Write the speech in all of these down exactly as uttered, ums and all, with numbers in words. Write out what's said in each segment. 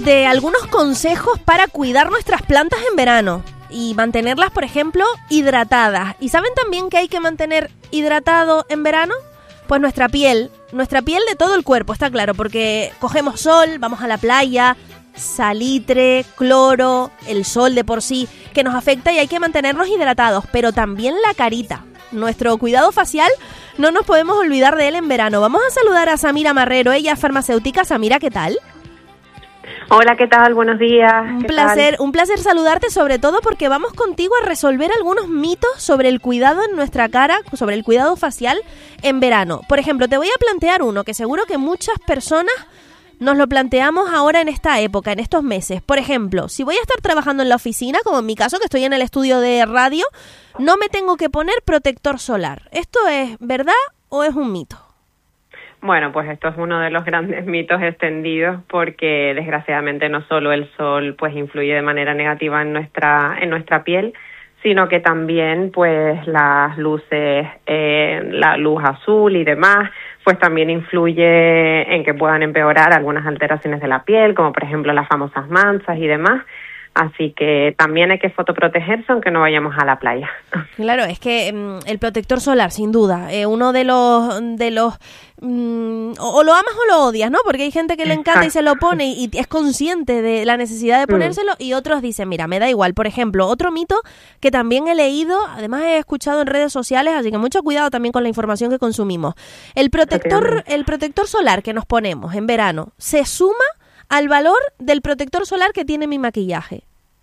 de algunos consejos para cuidar nuestras plantas en verano y mantenerlas, por ejemplo, hidratadas. ¿Y saben también que hay que mantener hidratado en verano? Pues nuestra piel, nuestra piel de todo el cuerpo, está claro, porque cogemos sol, vamos a la playa, salitre, cloro, el sol de por sí, que nos afecta y hay que mantenernos hidratados, pero también la carita. Nuestro cuidado facial, no nos podemos olvidar de él en verano. Vamos a saludar a Samira Marrero, ella es farmacéutica. Samira, ¿qué tal? Hola, ¿qué tal? Buenos días. Un placer, tal? un placer saludarte, sobre todo porque vamos contigo a resolver algunos mitos sobre el cuidado en nuestra cara, sobre el cuidado facial en verano. Por ejemplo, te voy a plantear uno que seguro que muchas personas nos lo planteamos ahora en esta época, en estos meses. Por ejemplo, si voy a estar trabajando en la oficina, como en mi caso, que estoy en el estudio de radio, no me tengo que poner protector solar. ¿Esto es verdad o es un mito? Bueno, pues esto es uno de los grandes mitos extendidos porque desgraciadamente no solo el sol pues influye de manera negativa en nuestra en nuestra piel, sino que también pues las luces, eh, la luz azul y demás, pues también influye en que puedan empeorar algunas alteraciones de la piel, como por ejemplo las famosas manchas y demás. Así que también hay que fotoprotegerse aunque no vayamos a la playa. Claro, es que um, el protector solar, sin duda, eh, uno de los de los um, o, o lo amas o lo odias, ¿no? Porque hay gente que le encanta y se lo pone y, y es consciente de la necesidad de ponérselo, mm. y otros dicen, mira, me da igual. Por ejemplo, otro mito que también he leído, además he escuchado en redes sociales, así que mucho cuidado también con la información que consumimos. El protector, el protector solar que nos ponemos en verano, ¿se suma al valor del protector solar que tiene mi maquillaje?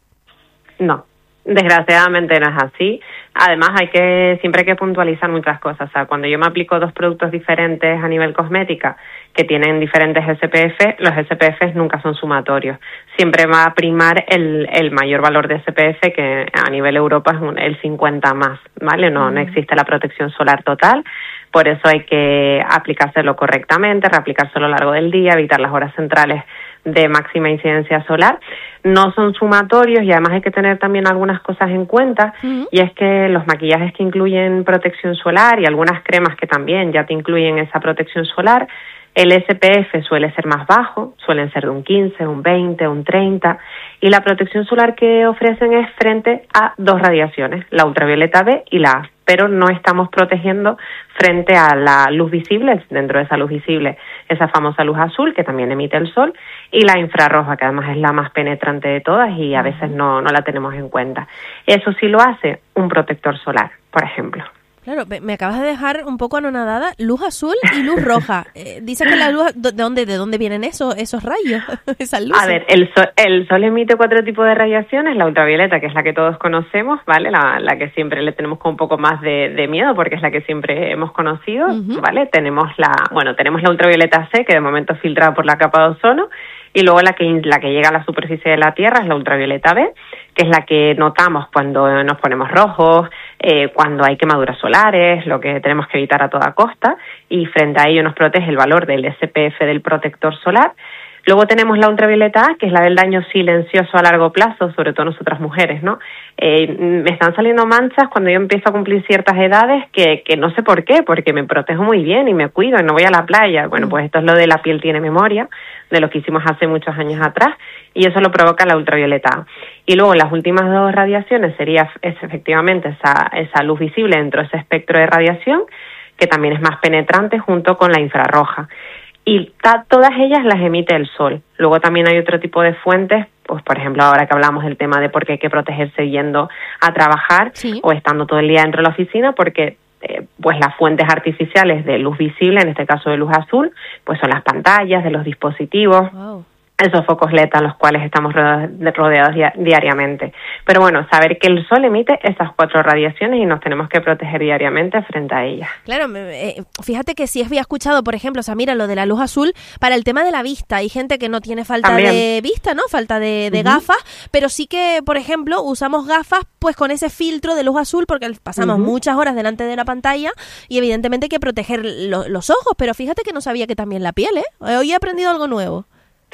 No, desgraciadamente no es así. Además, hay que siempre hay que puntualizar muchas cosas. O sea, cuando yo me aplico dos productos diferentes a nivel cosmética que tienen diferentes S P F, los S P F nunca son sumatorios. Siempre va a primar el, el mayor valor de S P F, que a nivel Europa es un, el cincuenta más, ¿vale? No, no existe la protección solar total. Por eso hay que aplicárselo correctamente, reaplicárselo a lo largo del día, evitar las horas centrales de máxima incidencia solar. No son sumatorios y además hay que tener también algunas cosas en cuenta, uh-huh. y es que los maquillajes que incluyen protección solar y algunas cremas que también ya te incluyen esa protección solar, el S P F suele ser más bajo, suelen ser de un quince, un veinte, un treinta, y la protección solar que ofrecen es frente a dos radiaciones, la ultravioleta B y la A, pero no estamos protegiendo frente a la luz visible, dentro de esa luz visible, esa famosa luz azul que también emite el sol, y la infrarroja, que además es la más penetrante de todas y a veces no, no la tenemos en cuenta. Eso sí lo hace un protector solar, por ejemplo. Claro, me acabas de dejar un poco anonadada. Luz azul y luz roja. Eh, dice que la luz, ¿de dónde, de dónde vienen esos, esos rayos, esas luces? A ver, el sol, el sol emite cuatro tipos de radiaciones. La ultravioleta, que es la que todos conocemos, ¿vale? La, la que siempre le tenemos con un poco más de, de miedo, porque es la que siempre hemos conocido, uh-huh. ¿vale? Tenemos la, bueno, tenemos la ultravioleta C, que de momento es filtrada por la capa de ozono, y luego la que, la que llega a la superficie de la Tierra es la ultravioleta B, que es la que notamos cuando nos ponemos rojos, eh, cuando hay quemaduras solares, lo que tenemos que evitar a toda costa, y frente a ello nos protege el valor del S P F del protector solar. Luego tenemos la ultravioleta A, que es la del daño silencioso a largo plazo, sobre todo nosotras mujeres, ¿no? Eh, me están saliendo manchas cuando yo empiezo a cumplir ciertas edades que, que no sé por qué, porque me protejo muy bien y me cuido y no voy a la playa. Bueno, pues esto es lo de la piel tiene memoria, de lo que hicimos hace muchos años atrás, y eso lo provoca la ultravioleta A. Y luego las últimas dos radiaciones sería es efectivamente esa, esa luz visible dentro de ese espectro de radiación, que también es más penetrante junto con la infrarroja. Y ta, todas ellas las emite el sol. Luego también hay otro tipo de fuentes, pues por ejemplo ahora que hablamos del tema de por qué hay que protegerse yendo a trabajar, ¿sí?, o estando todo el día dentro de la oficina, porque eh, pues las fuentes artificiales de luz visible, en este caso de luz azul, pues son las pantallas de los dispositivos. Wow. Esos focos L E D a los cuales estamos rodeados diariamente. Pero bueno, saber que el sol emite esas cuatro radiaciones y nos tenemos que proteger diariamente frente a ellas. Claro, eh, fíjate que sí había escuchado, por ejemplo, Samira, lo de la luz azul para el tema de la vista. Hay gente que no tiene falta También. de vista, ¿no? Falta de, de uh-huh. gafas, pero sí que, por ejemplo, usamos gafas pues con ese filtro de luz azul porque pasamos uh-huh. muchas horas delante de la pantalla y evidentemente hay que proteger lo, los ojos, pero fíjate que no sabía que también la piel, ¿eh? Hoy he aprendido algo nuevo.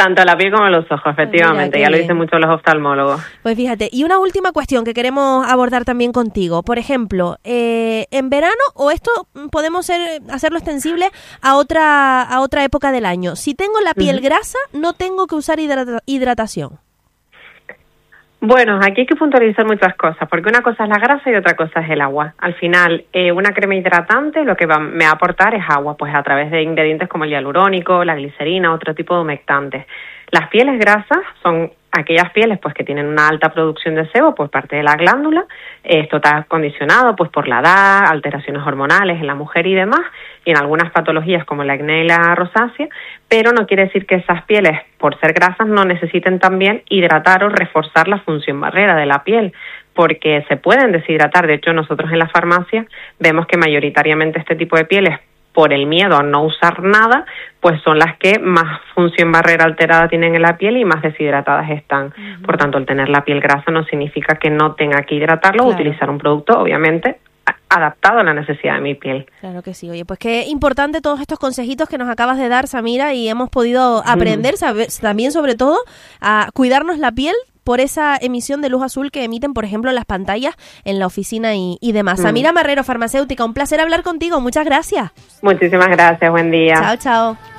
Tanto la piel como los ojos, efectivamente. Mira, ya lo dicen mucho los oftalmólogos. Pues fíjate, y una última cuestión que queremos abordar también contigo. Por ejemplo, eh, ¿en verano o esto podemos ser, hacerlo extensible a otra a otra época del año? Si tengo la piel uh-huh. grasa, no tengo que usar hidrata- hidratación. Bueno, aquí hay que puntualizar muchas cosas, porque una cosa es la grasa y otra cosa es el agua. Al final, eh, una crema hidratante lo que va, me va a aportar es agua, pues a través de ingredientes como el hialurónico, la glicerina, otro tipo de humectantes. Las pieles grasas son aquellas pieles pues que tienen una alta producción de sebo por parte de la glándula. Esto está condicionado pues por la edad, alteraciones hormonales en la mujer y demás, y en algunas patologías como la acné y la rosácea, pero no quiere decir que esas pieles, por ser grasas, no necesiten también hidratar o reforzar la función barrera de la piel, porque se pueden deshidratar. De hecho, nosotros en la farmacia vemos que mayoritariamente este tipo de pieles, por el miedo a no usar nada, pues son las que más función barrera alterada tienen en la piel y más deshidratadas están. Uh-huh. Por tanto, el tener la piel grasa no significa que no tenga que hidratarlo, claro. o utilizar un producto, obviamente, adaptado a la necesidad de mi piel. Claro que sí. Oye, pues qué importante todos estos consejitos que nos acabas de dar, Samira, y hemos podido aprender, uh-huh. saber, también sobre todo, a cuidarnos la piel por esa emisión de luz azul que emiten, por ejemplo, las pantallas en la oficina y, y demás. Mm. Samira Marrero, farmacéutica, un placer hablar contigo. Muchas gracias. Muchísimas gracias. Buen día. Chao, chao.